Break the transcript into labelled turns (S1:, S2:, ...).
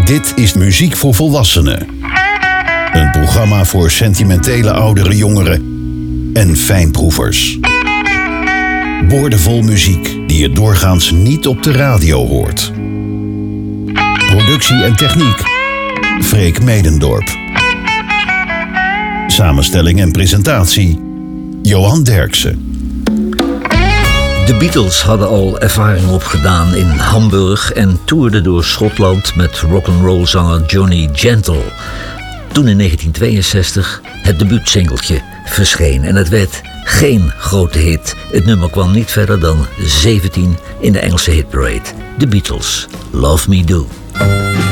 S1: Dit is Muziek voor Volwassenen. Een programma voor sentimentele oudere jongeren en fijnproevers. Boordevol muziek die je doorgaans niet op de radio hoort. Productie en techniek, Freek Medendorp. Samenstelling en presentatie, Johan Derksen.
S2: De Beatles hadden al ervaring opgedaan in Hamburg en toerden door Schotland met rock'n'roll-zanger Johnny Gentle. Toen in 1962 het debuutsingeltje verscheen en het werd geen grote hit. Het nummer kwam niet verder dan 17 in de Engelse hitparade. The Beatles, Love Me Do.